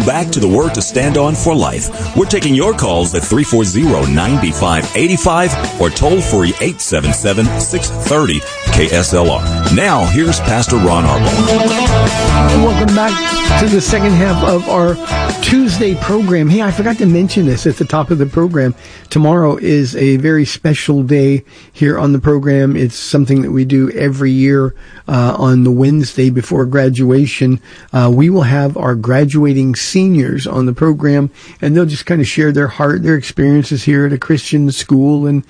back to the Word to Stand On for Life. We're taking your calls at 340-9585 or toll free 877-630-KSLR. Now, here's Pastor Ron Arbaugh. Welcome back to the second half of our Tuesday program. Hey, I forgot to mention this at the top of the program. Tomorrow is a very special day here on the program. It's something that we do every year on the Wednesday before graduation. We will have our graduating seniors on the program, and they'll just kind of share their heart, their experiences here at a Christian school. And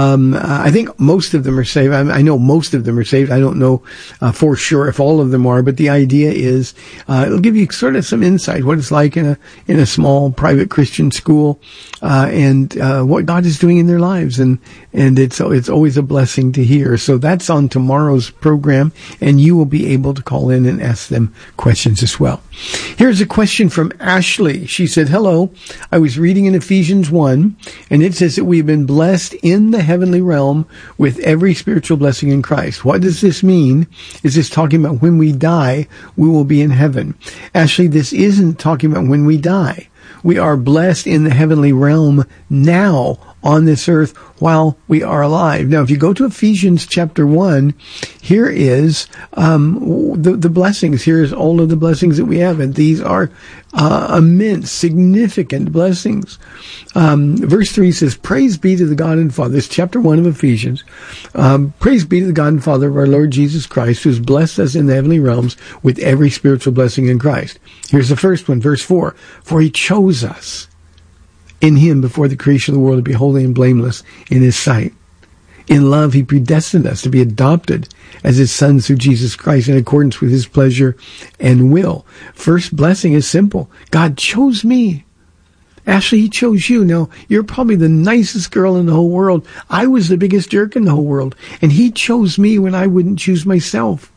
I think most of them are saved. I know most of them are saved. I don't know for sure if all of them are, but the idea is it'll give you sort of some insight what it's like in a small private Christian school, and what God is doing in their lives, and it's always a blessing to hear. So that's on tomorrow's program, and you will be able to call in and ask them questions as well. Here's a question from Ashley. She said, "Hello, I was reading in Ephesians 1, and it says that we have been blessed in the heavenly realm with every spiritual blessing in Christ. What does this mean? Is this talking about when we die, we will be in heaven?" Ashley, this isn't talking about when we die. We are blessed in the heavenly realm now on this earth while we are alive. Now, if you go to Ephesians chapter 1, here is the blessings. Here's all of the blessings that we have, and these are immense, significant blessings. Verse 3 says, "Praise be to the God and Father." This is chapter 1 of Ephesians. "Praise be to the God and Father of our Lord Jesus Christ, who has blessed us in the heavenly realms with every spiritual blessing in Christ." Here's the first one, verse 4. "For he chose us in him before the creation of the world to be holy and blameless in his sight. In love, he predestined us to be adopted as his sons through Jesus Christ in accordance with his pleasure and will." First blessing is simple. God chose me. Ashley, he chose you. Now, you're probably the nicest girl in the whole world. I was the biggest jerk in the whole world. And he chose me when I wouldn't choose myself.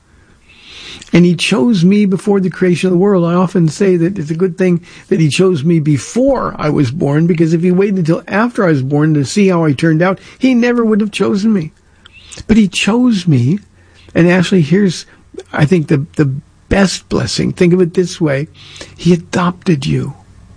And he chose me before the creation of the world. I often say that it's a good thing that he chose me before I was born, because if he waited until after I was born to see how I turned out, he never would have chosen me. But he chose me. And Ashley, here's, I think, the best blessing. Think of it this way. He adopted you.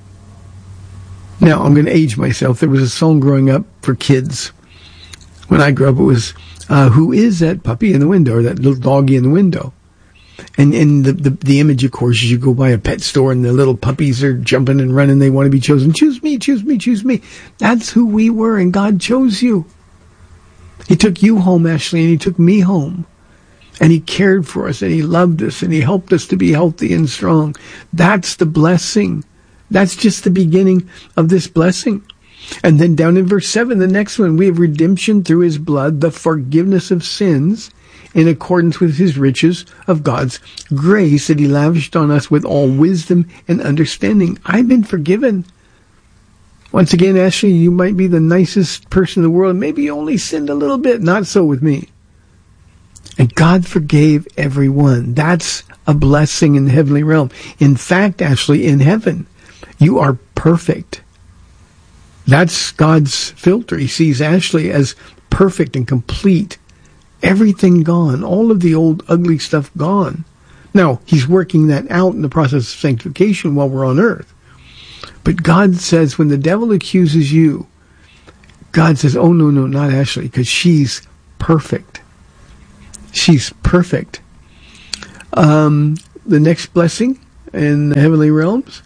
Now, I'm going to age myself. There was a song growing up for kids. When I grew up, it was, "Who is that puppy in the window?" or "that little doggy in the window." And the image, of course, is you go by a pet store and the little puppies are jumping and running. They want to be chosen. Choose me, choose me, choose me. That's who we were, and God chose you. He took you home, Ashley, and he took me home. And he cared for us, and he loved us, and he helped us to be healthy and strong. That's the blessing. That's just the beginning of this blessing. And then down in verse 7, the next one, "We have redemption through his blood, the forgiveness of sins, in accordance with his riches of God's grace that he lavished on us with all wisdom and understanding." I've been forgiven. Once again, Ashley, you might be the nicest person in the world. Maybe you only sinned a little bit. Not so with me. And God forgave everyone. That's a blessing in the heavenly realm. In fact, Ashley, in heaven, you are perfect. That's God's filter. He sees Ashley as perfect and complete. Everything gone. All of the old ugly stuff gone. Now, he's working that out in the process of sanctification while we're on earth. But God says when the devil accuses you, God says, "Oh, no, not Ashley, because she's perfect." She's perfect. The next blessing in the heavenly realms,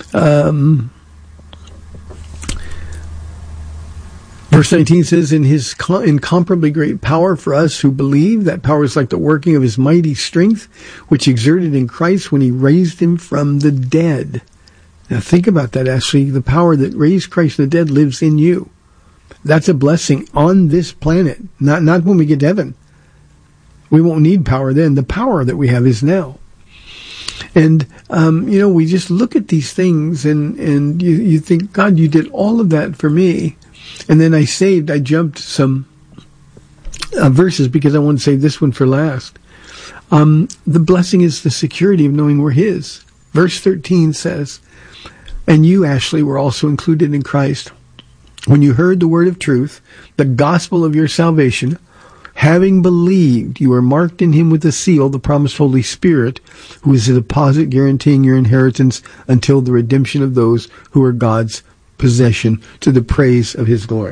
verse 19 says, "In his incomparably great power for us who believe," that power is like the working of his mighty strength, "which exerted in Christ when he raised him from the dead." Now think about that, Ashley. The power that raised Christ from the dead lives in you. That's a blessing on this planet, not when we get to heaven. We won't need power then. The power that we have is now. And, we just look at these things and you think, God, you did all of that for me. And then I jumped some verses because I want to save this one for last. The blessing is the security of knowing we're his. Verse 13 says, "And you, Ashley, were also included in Christ when you heard the word of truth, the gospel of your salvation. Having believed, you are marked in him with a seal, the promised Holy Spirit, who is a deposit guaranteeing your inheritance until the redemption of those who are God's possession, to the praise of his glory.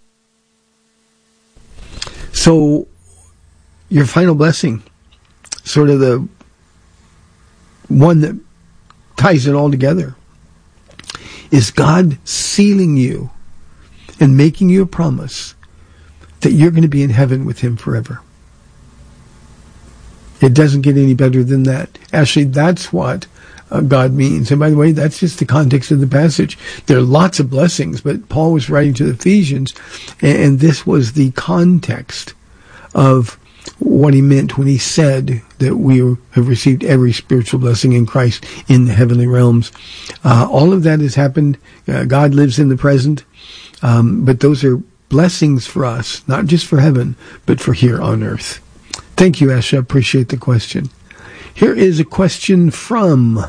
So, your final blessing, sort of the one that ties it all together, is God sealing you and making you a promise that you're going to be in heaven with him forever. It doesn't get any better than that. Actually, that's what God means. And by the way, that's just the context of the passage. There are lots of blessings, but Paul was writing to the Ephesians, and this was the context of what he meant when he said that we have received every spiritual blessing in Christ in the heavenly realms. All of that has happened. God lives in the present, but those are blessings for us, not just for heaven, but for here on earth. Thank you, Asha. Appreciate the question. Here is a question from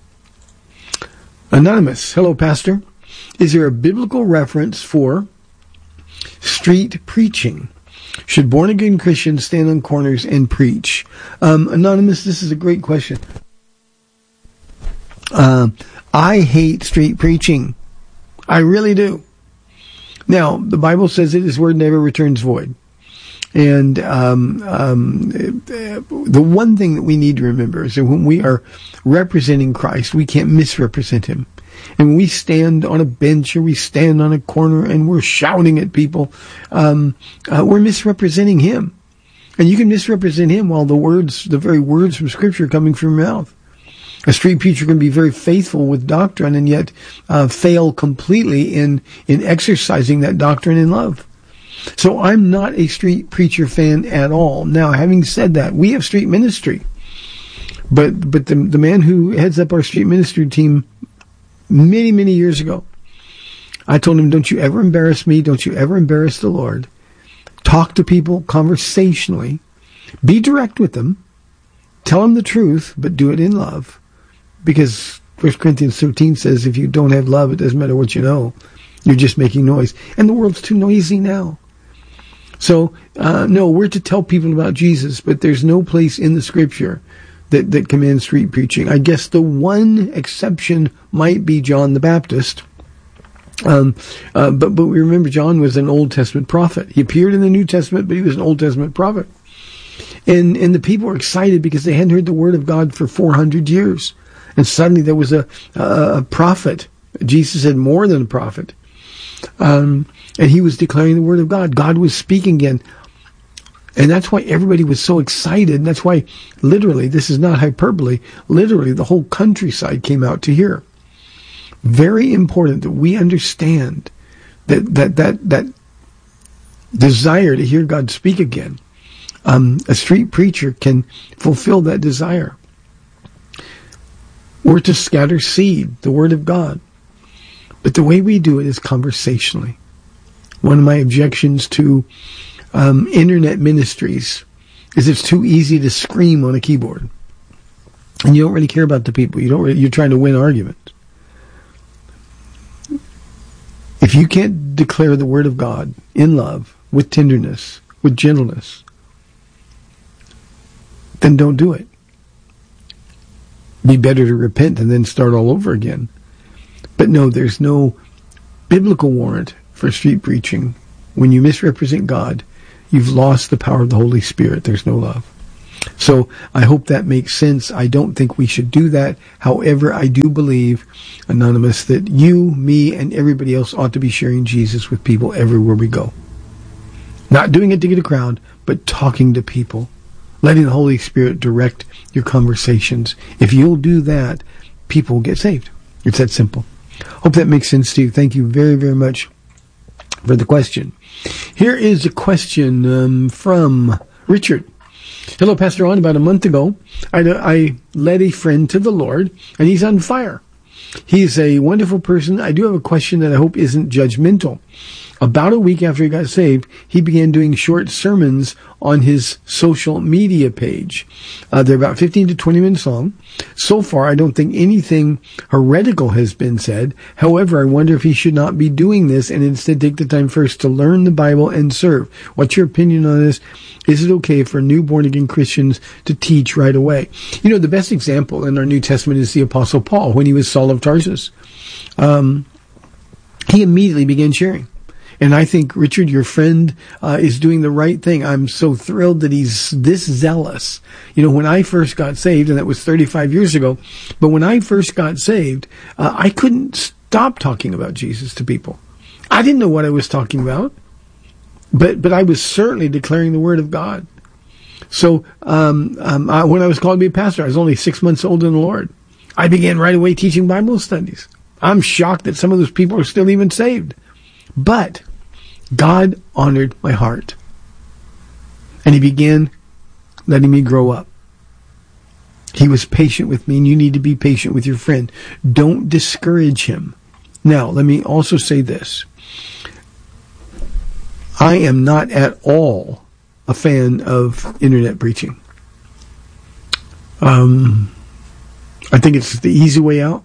Anonymous. Hello, Pastor. Is there a biblical reference for street preaching? Should born-again Christians stand on corners and preach? Anonymous, this is a great question. I hate street preaching. I really do. Now, the Bible says that his word never returns void. And the one thing that we need to remember is that when we are representing Christ, we can't misrepresent him. And when we stand on a bench or we stand on a corner and we're shouting at people, we're misrepresenting him. And you can misrepresent him while the very words from Scripture are coming from your mouth. A street preacher can be very faithful with doctrine and yet fail completely in exercising that doctrine in love. So I'm not a street preacher fan at all. Now, having said that, we have street ministry. But the man who heads up our street ministry team many, many years ago, I told him, don't you ever embarrass me. Don't you ever embarrass the Lord. Talk to people conversationally. Be direct with them. Tell them the truth, but do it in love. Because 1 Corinthians 13 says, if you don't have love, it doesn't matter what you know. You're just making noise. And the world's too noisy now. So, no, we're to tell people about Jesus, but there's no place in the Scripture that commands street preaching. I guess the one exception might be John the Baptist. But we remember John was an Old Testament prophet. He appeared in the New Testament, but he was an Old Testament prophet. And the people were excited because they hadn't heard the word of God for 400 years. And suddenly there was a prophet. Jesus had more than a prophet. And he was declaring the word of God. God was speaking again. And that's why everybody was so excited. And that's why, literally, this is not hyperbole, literally the whole countryside came out to hear. Very important that we understand that desire to hear God speak again. A street preacher can fulfill that desire. We're to scatter seed, the word of God. But the way we do it is conversationally. One of my objections to internet ministries is it's too easy to scream on a keyboard. And you don't really care about the people. You're trying to win arguments. If you can't declare the word of God in love, with tenderness, with gentleness, then don't do it. Be better to repent and then start all over again. But no, there's no biblical warrant for street preaching. When you misrepresent God, you've lost the power of the Holy Spirit. There's no love. So I hope that makes sense. I don't think we should do that. However, I do believe, Anonymous, that you, me, and everybody else ought to be sharing Jesus with people everywhere we go. Not doing it to get a crowd, but talking to people. Letting the Holy Spirit direct your conversations. If you'll do that, people will get saved. It's that simple. Hope that makes sense to you. Thank you very, very much for the question. Here is a question from Richard. Hello, Pastor Ron. About a month ago, I led a friend to the Lord, and he's on fire. He's a wonderful person. I do have a question that I hope isn't judgmental. About a week after he got saved, he began doing short sermons on his social media page. They're about 15 to 20 minutes long. So far, I don't think anything heretical has been said. However, I wonder if he should not be doing this and instead take the time first to learn the Bible and serve. What's your opinion on this? Is it okay for new born-again Christians to teach right away? You know, the best example in our New Testament is the Apostle Paul when he was Saul of Tarsus. He immediately began sharing. And I think, Richard, your friend is doing the right thing. I'm so thrilled that he's this zealous. You know, when I first got saved, and that was 35 years ago, but when I first got saved, I couldn't stop talking about Jesus to people. I didn't know what I was talking about, but I was certainly declaring the Word of God. So when I was called to be a pastor, I was only 6 months old in the Lord. I began right away teaching Bible studies. I'm shocked that some of those people are still even saved. But God honored my heart. And he began letting me grow up. He was patient with me, and you need to be patient with your friend. Don't discourage him. Now, let me also say this. I am not at all a fan of internet preaching. I think it's the easy way out.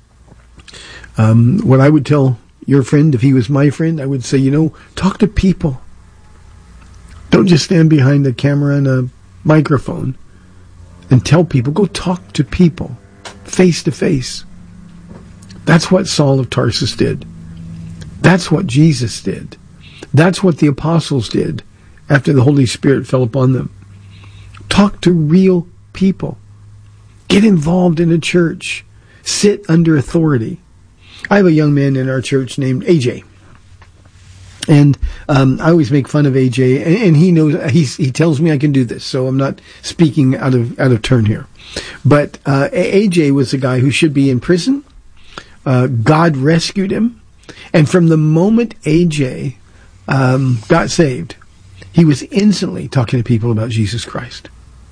What I would tell your friend, if he was my friend, I would say, you know, talk to people. Don't just stand behind a camera and a microphone and tell people. Go talk to people face to face. That's what Saul of Tarsus did. That's what Jesus did. That's what the apostles did after the Holy Spirit fell upon them. Talk to real people. Get involved in a church. Sit under authority. I have a young man in our church named AJ. And I always make fun of AJ, and he knows, he tells me I can do this, so I'm not speaking out of turn here. But AJ was a guy who should be in prison. God rescued him. And from the moment AJ got saved, he was instantly talking to people about Jesus Christ.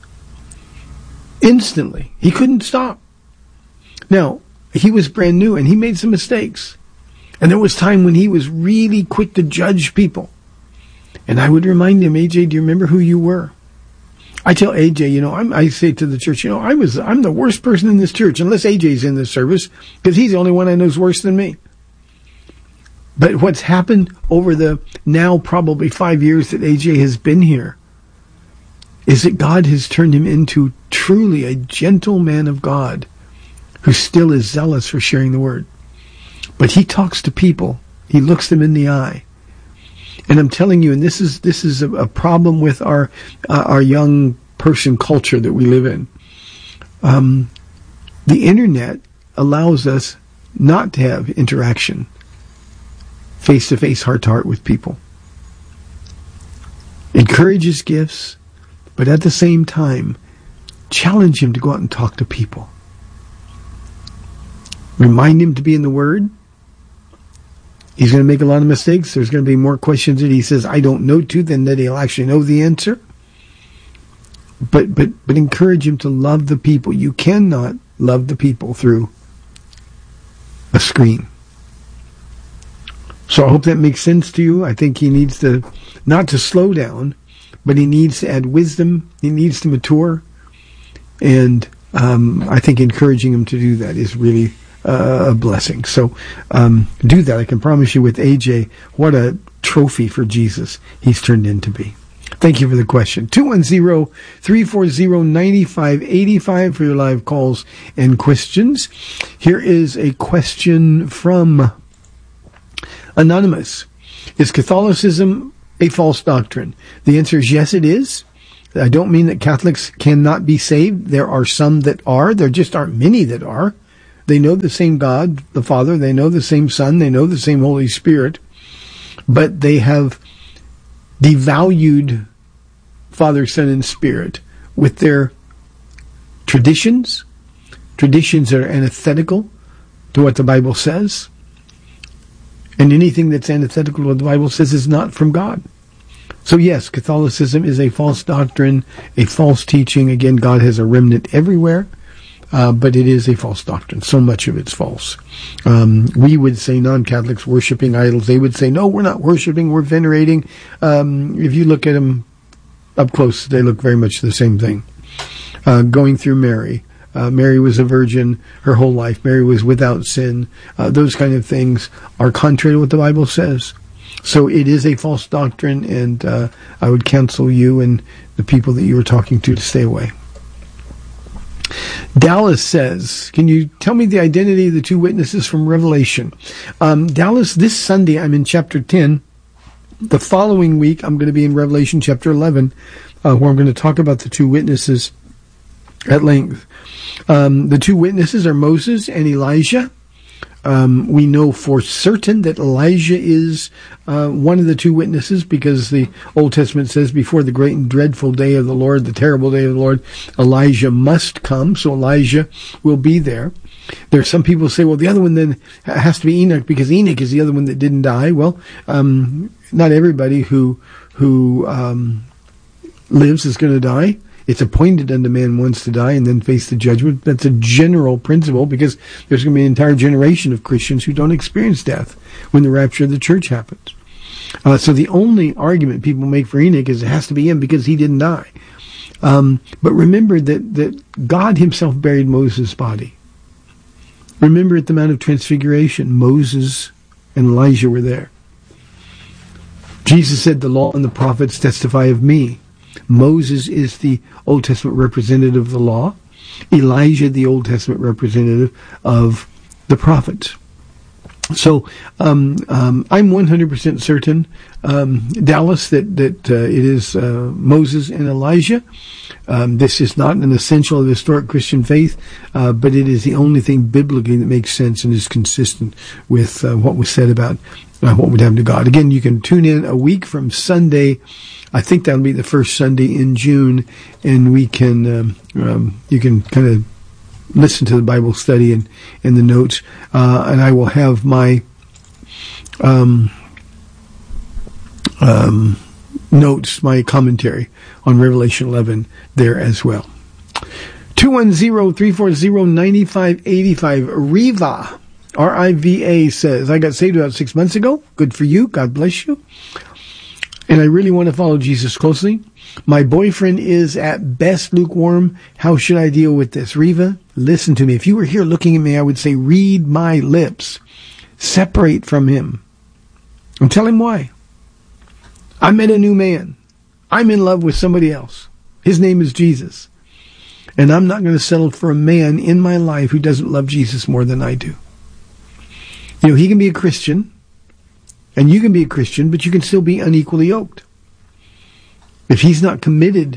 Instantly. He couldn't stop. Now, he was brand new, and he made some mistakes. And there was time when he was really quick to judge people. And I would remind him, AJ, do you remember who you were? I tell AJ, you know, I say to the church, you know, I'm the worst person in this church, unless AJ's in this service, because he's the only one I know is worse than me. But what's happened over the now probably 5 years that AJ has been here is that God has turned him into truly a gentle man of God who still is zealous for sharing the word. But he talks to people. He looks them in the eye. And I'm telling you, and this is a problem with our young person culture that we live in. The internet allows us not to have interaction, face-to-face, heart-to-heart with people. Encourages gifts, but at the same time, challenge him to go out and talk to people. Remind him to be in the Word. He's going to make a lot of mistakes. There's going to be more questions that he says, I don't know to, than that he'll actually know the answer. But encourage him to love the people. You cannot love the people through a screen. So I hope that makes sense to you. I think he needs to, not to slow down, but he needs to add wisdom. He needs to mature. And I think encouraging him to do that is really a blessing. So do that. I can promise you with AJ, what a trophy for Jesus he's turned in to be. Thank you for the question. 210-340-9585 for your live calls and questions. Here is a question from Anonymous. Is Catholicism a false doctrine? The answer is yes, it is. I don't mean that Catholics cannot be saved. There are some that are. There just aren't many that are. They know the same God, the Father. They know the same Son. They know the same Holy Spirit. But they have devalued Father, Son, and Spirit with their traditions that are antithetical to what the Bible says. And anything that's antithetical to what the Bible says is not from God. So yes, Catholicism is a false doctrine, a false teaching. Again, God has a remnant everywhere. But it is a false doctrine. So much of it's false. We would say non-Catholics worshiping idols. They would say, no, we're not worshiping, we're venerating. If you look at them up close, they look very much the same thing. Going through Mary. Mary was a virgin her whole life. Mary was without sin. Those kind of things are contrary to what the Bible says. So it is a false doctrine, and I would counsel you and the people that you are talking to stay away. Dallas says, can you tell me the identity of the two witnesses from Revelation? Dallas, this Sunday I'm in chapter 10. The following week I'm going to be in Revelation chapter 11, where I'm going to talk about the two witnesses at length. The two witnesses are Moses and Elijah. We know for certain that Elijah is one of the two witnesses, because the Old Testament says before the great and dreadful day of the Lord, the terrible day of the Lord, Elijah must come. So Elijah will be there. There are some people who say, well, the other one then has to be Enoch, because Enoch is the other one that didn't die. Well, not everybody who lives is going to die. It's appointed unto man once to die and then face the judgment. That's a general principle, because there's going to be an entire generation of Christians who don't experience death when the rapture of the church happens. So the only argument people make for Enoch is it has to be him because he didn't die. But remember that God himself buried Moses' body. Remember at the Mount of Transfiguration, Moses and Elijah were there. Jesus said, the law and the prophets testify of me. Moses is the Old Testament representative of the law. Elijah, the Old Testament representative of the prophets. So I'm 100% certain, Dallas, that it is Moses and Elijah. This is not an essential of the historic Christian faith, but it is the only thing biblically that makes sense and is consistent with what was said about what would happen to God. Again, you can tune in a week from Sunday. I think that'll be the first Sunday in June, and we can you can kind of listen to the Bible study and the notes, and I will have my notes, my commentary on Revelation 11 there as well. 210-340-9585. Riva, R-I-V-A, says, I got saved about 6 months ago. Good for you. God bless you. And I really want to follow Jesus closely. My boyfriend is at best lukewarm. How should I deal with this? Riva, listen to me. If you were here looking at me, I would say, read my lips. Separate from him. And tell him why. I met a new man. I'm in love with somebody else. His name is Jesus. And I'm not going to settle for a man in my life who doesn't love Jesus more than I do. You know, he can be a Christian. And you can be a Christian, but you can still be unequally yoked. If he's not committed,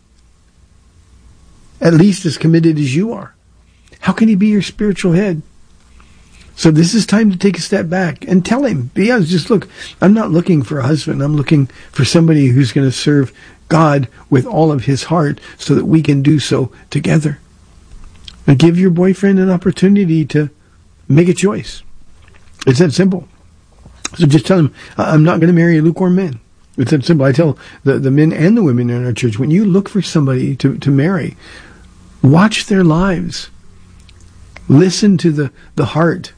at least as committed as you are, how can he be your spiritual head? So this is time to take a step back and tell him, be honest, just look, I'm not looking for a husband. I'm looking for somebody who's going to serve God with all of his heart so that we can do so together. And give your boyfriend an opportunity to make a choice. It's that simple. So just tell him, I'm not going to marry a lukewarm man. It's that simple. I tell the men and the women in our church, when you look for somebody to marry, watch their lives. Listen to the heart.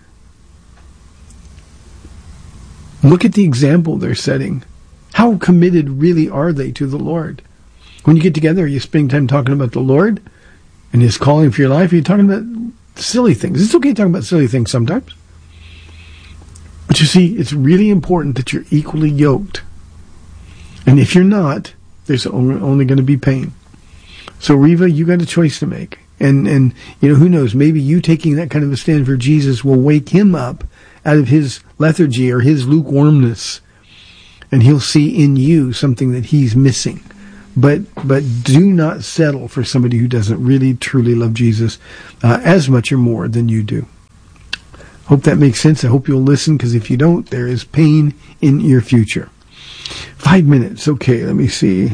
Look at the example they're setting. How committed really are they to the Lord? When you get together, are you spending time talking about the Lord and his calling for your life? Are you talking about silly things? It's okay to talk about silly things sometimes. But you see, it's really important that you're equally yoked. And if you're not, there's only going to be pain. So Riva, you got a choice to make. And you know, who knows, maybe you taking that kind of a stand for Jesus will wake him up out of his lethargy or his lukewarmness. And he'll see in you something that he's missing. But do not settle for somebody who doesn't really, truly love Jesus as much or more than you do. Hope that makes sense. I hope you'll listen, because if you don't, there is pain in your future. 5 minutes. Okay, let me see.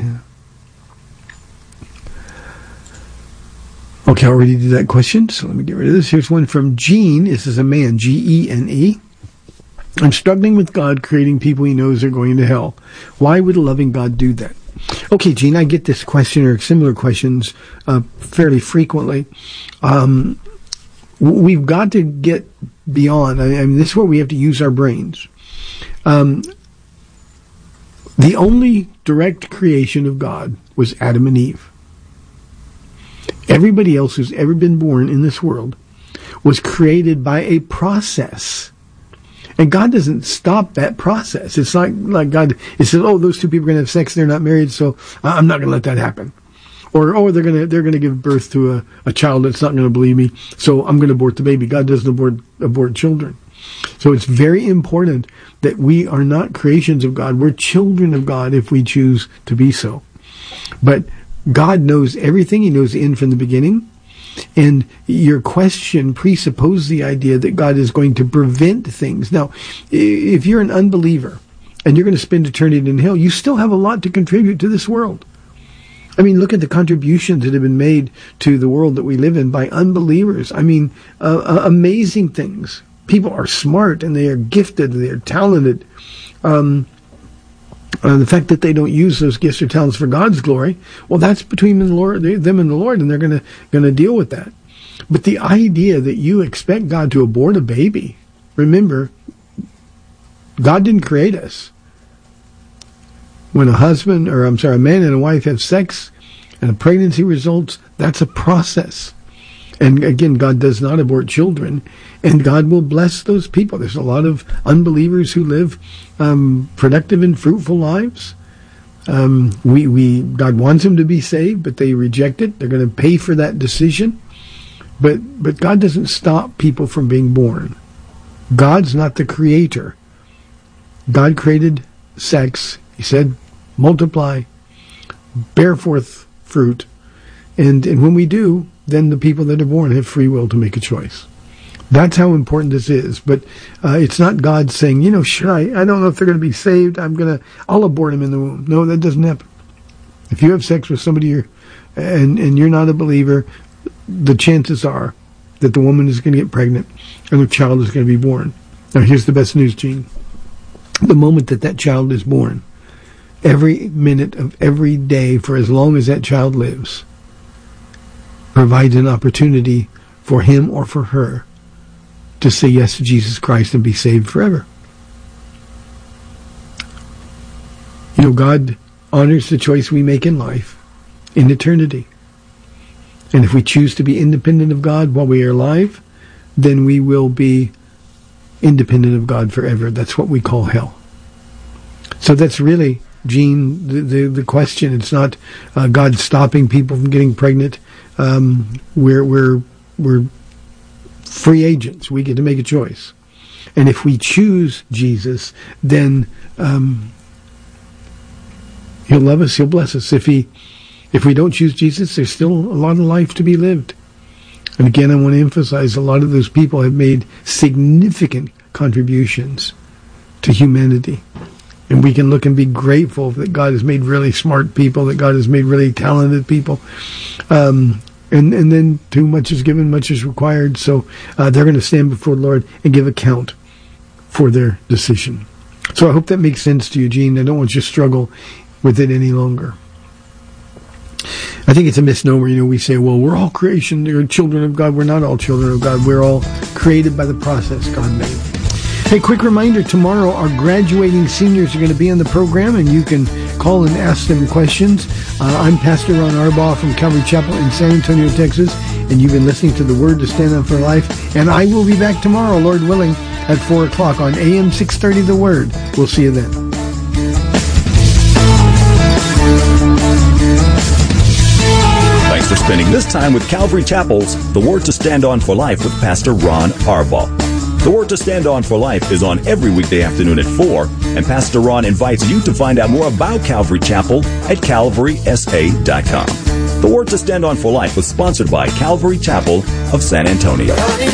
Okay, I already did that question, so let me get rid of this. Here's one from Gene. This is a man, Gene. I'm struggling with God creating people he knows are going to hell. Why would a loving God do that? Okay, Gene, I get this question or similar questions fairly frequently. We've got to get beyond. I mean, this is where we have to use our brains. The only direct creation of God was Adam and Eve. Everybody else who's ever been born in this world was created by a process. And God doesn't stop that process. It's like God, it says, oh, those two people are going to have sex, they're not married, so I'm not going to let that happen. Or, oh, they're going to give birth to a child that's not going to believe me, so I'm going to abort the baby. God doesn't abort children. So it's very important that we are not creations of God. We're children of God if we choose to be so. But God knows everything. He knows the end from the beginning. And your question presupposes the idea that God is going to prevent things. Now, if you're an unbeliever and you're going to spend eternity in hell, you still have a lot to contribute to this world. I mean, look at the contributions that have been made to the world that we live in by unbelievers. I mean, amazing things. People are smart and they are gifted, they are talented. The fact that they don't use those gifts or talents for God's glory, well, that's between them and the Lord, and they're going to deal with that. But the idea that you expect God to abort a baby, remember, God didn't create us. When a man and a wife have sex and a pregnancy results, that's a process. And again, God does not abort children, and God will bless those people. There's a lot of unbelievers who live productive and fruitful lives. God wants them to be saved, but they reject it. They're going to pay for that decision. But God doesn't stop people from being born. God's not the creator. God created sex. He said, multiply, bear forth fruit. And when we do, then the people that are born have free will to make a choice. That's how important this is. But it's not God saying, should I don't know if they're going to be saved. I'll abort them in the womb. No, that doesn't happen. If you have sex with somebody and you're not a believer, the chances are that the woman is going to get pregnant and the child is going to be born. Now, here's the best news, Gene. The moment that child is born, every minute of every day for as long as that child lives, provides an opportunity for him or for her to say yes to Jesus Christ and be saved forever. God honors the choice we make in life in eternity. And if we choose to be independent of God while we are alive, then we will be independent of God forever. That's what we call hell. So that's really, Gene, the question. It's not God stopping people from getting pregnant. We're free agents. We get to make a choice. And if we choose Jesus, then He'll love us, He'll bless us. If we don't choose Jesus, there's still a lot of life to be lived. And again, I want to emphasize a lot of those people have made significant contributions to humanity. And we can look and be grateful that God has made really smart people, that God has made really talented people. And then too much is given, much is required. So they're going to stand before the Lord and give account for their decision. So I hope that makes sense to you, Gene. I don't want you to struggle with it any longer. I think it's a misnomer. We say, well, we're all creation. We're children of God. We're not all children of God. We're all created by the process God made. Hey, quick reminder, tomorrow our graduating seniors are going to be on the program, and you can call and ask them questions. I'm Pastor Ron Arbaugh from Calvary Chapel in San Antonio, Texas, and you've been listening to The Word to Stand On for Life. And I will be back tomorrow, Lord willing, at 4 o'clock on AM 630 The Word. We'll see you then. Thanks for spending this time with Calvary Chapel's The Word to Stand On for Life with Pastor Ron Arbaugh. The Word to Stand On for Life is on every weekday afternoon at 4, and Pastor Ron invites you to find out more about Calvary Chapel at calvarysa.com. The Word to Stand On for Life was sponsored by Calvary Chapel of San Antonio.